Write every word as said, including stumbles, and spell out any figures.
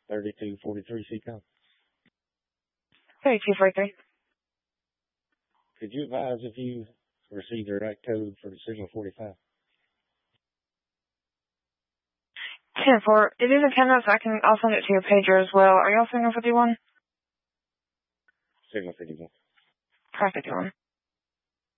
thirty-two forty-three C COM. thirty-two forty-three. Could you advise if you received the right code for the Signal forty-five? ten four. It is in Canada, so I can, I'll send it to your pager as well. Are y'all Signal fifty-one? Signal fifty-one. Try fifty-one.